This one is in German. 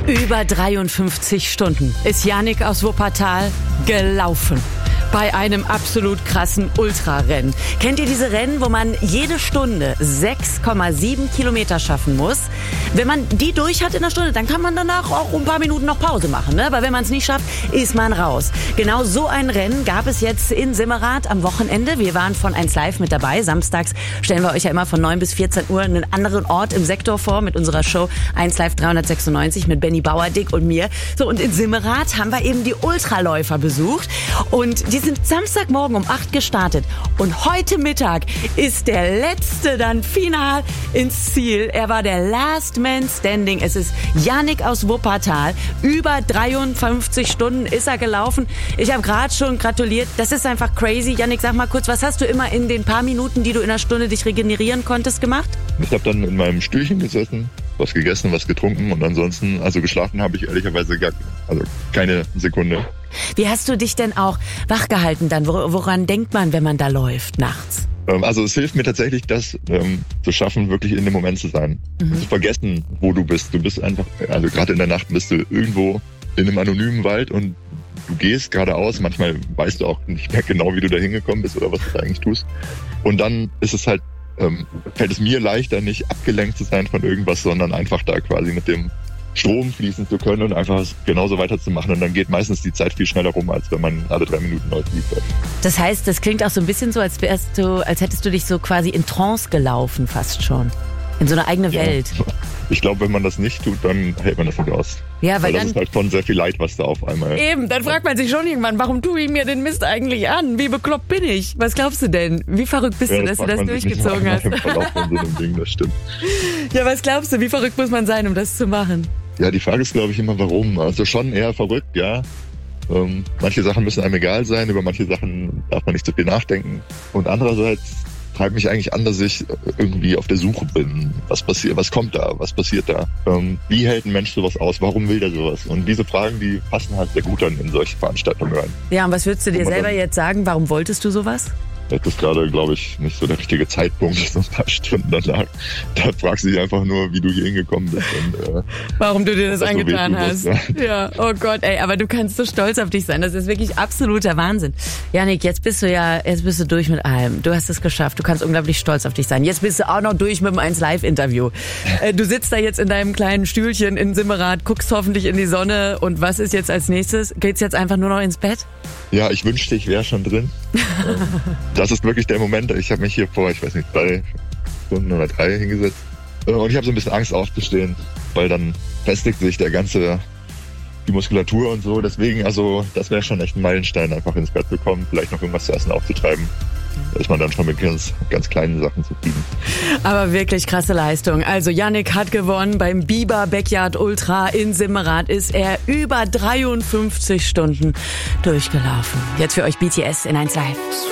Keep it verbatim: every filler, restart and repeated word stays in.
Über dreiundfünfzig Stunden ist Yannick aus Wuppertal gelaufen. Bei einem absolut krassen Ultrarennen. Kennt ihr diese Rennen, wo man jede Stunde sechs Komma sieben Kilometer schaffen muss? Wenn man die durch hat in der Stunde, dann kann man danach auch ein paar Minuten noch Pause machen, ne? Aber wenn man es nicht schafft, ist man raus. Genau so ein Rennen gab es jetzt in Simmerath am Wochenende. Wir waren von eins Live mit dabei. Samstags stellen wir euch ja immer von neun bis vierzehn Uhr einen anderen Ort im Sektor vor mit unserer Show eins Live dreihundertsechsundneunzig mit Benny Bauerdick und mir. So, und in Simmerath haben wir eben die Ultraläufer besucht. Und die sind Samstagmorgen um acht gestartet. Und heute Mittag ist der letzte dann final ins Ziel. Er war der Last Man Standing. Es ist Yannick aus Wuppertal. Über dreiundfünfzig Stunden ist er gelaufen. Ich habe gerade schon gratuliert. Das ist einfach crazy. Yannick, sag mal kurz, was hast du immer in den paar Minuten, die du in der Stunde dich regenerieren konntest, gemacht? Ich habe dann in meinem Stühlchen gesessen, was gegessen, was getrunken und ansonsten, also geschlafen habe ich ehrlicherweise gar, also keine Sekunde. Wie hast du dich denn auch wachgehalten dann? Woran denkt man, wenn man da läuft nachts? Also es hilft mir tatsächlich, das ähm, zu schaffen, wirklich in dem Moment zu sein. Mhm. Zu vergessen, wo du bist. Du bist einfach, also gerade in der Nacht bist du irgendwo in einem anonymen Wald und du gehst geradeaus. Manchmal weißt du auch nicht mehr genau, wie du da hingekommen bist oder was du da eigentlich tust. Und dann ist es halt, ähm, fällt es mir leichter, nicht abgelenkt zu sein von irgendwas, sondern einfach da quasi mit dem Strom fließen zu können und einfach genauso weiterzumachen. Und dann geht meistens die Zeit viel schneller rum, als wenn man alle drei Minuten neu liefert. Das heißt, das klingt auch so ein bisschen so, als wärst du, als hättest du dich so quasi in Trance gelaufen, fast schon. In so eine eigene Ja. Welt. Ich glaube, wenn man das nicht tut, dann hält man das nicht aus. Ja, weil, Weil das dann ist halt schon sehr viel Leid, was da auf einmal... eben, dann fragt man sich schon irgendwann, warum tue ich mir den Mist eigentlich an? Wie bekloppt bin ich? Was glaubst du denn? Wie verrückt bist Ja, du, dass du fragt das man sich nicht durchgezogen mal hast? im Verlauf von so einem Ding, das stimmt. Ja, was glaubst du? Wie verrückt muss man sein, um das zu machen? Ja, die Frage ist, glaube ich, immer, warum. Also schon eher verrückt, ja. Ähm, manche Sachen müssen einem egal sein, über manche Sachen darf man nicht so viel nachdenken. Und andererseits treibt mich eigentlich an, dass ich irgendwie auf der Suche bin. Was passiert, was kommt da? Was passiert da? Ähm, wie hält ein Mensch sowas aus? Warum will der sowas? Und diese Fragen, die passen halt sehr gut dann in solche Veranstaltungen rein. Ja, und was würdest du dir Aber selber dann- jetzt sagen? Warum wolltest du sowas? Das ist gerade, glaube ich, nicht so der richtige Zeitpunkt, so ein paar Stunden danach. Da fragst du dich einfach nur, wie du hier hingekommen bist. Und, äh, Warum du dir das dass so angetan wehtun hast. muss, Ja, oh Gott, ey, aber du kannst so stolz auf dich sein. Das ist wirklich absoluter Wahnsinn. Yannick, jetzt bist du ja, jetzt bist du durch mit allem. Du hast es geschafft. Du kannst unglaublich stolz auf dich sein. Jetzt bist du auch noch durch mit dem eins Live Interview. Äh, du sitzt da jetzt in deinem kleinen Stühlchen in Simmerath, guckst hoffentlich in die Sonne. Und was ist jetzt als nächstes? Geht's jetzt einfach nur noch ins Bett? Ja, ich wünschte, ich wäre schon drin. Ähm, das ist wirklich der Moment. Ich habe mich hier vor, ich weiß nicht, zwei Stunden oder drei hingesetzt. Äh, Und ich habe so ein bisschen Angst aufzustehen, weil dann festigt sich der ganze, die Muskulatur und so. Deswegen, also das wäre schon echt ein Meilenstein, einfach ins Bett zu kommen, vielleicht noch irgendwas zu essen aufzutreiben. Da ist man dann schon mit ganz, ganz kleinen Sachen zufrieden. Aber wirklich krasse Leistung. Also Yannick hat gewonnen beim Biber Backyard Ultra in Simmerath. Ist er über dreiundfünfzig Stunden durchgelaufen. Jetzt für euch B T S in eins Live.